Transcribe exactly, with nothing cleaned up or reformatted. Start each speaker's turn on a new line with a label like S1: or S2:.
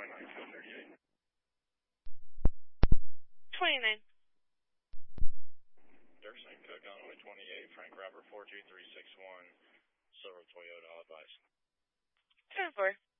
S1: twenty-nine.
S2: Dirk Saint Cook on highway twenty-eight, Frank Robert four two three six one, Silver Toyota, all advice.
S1: ten four.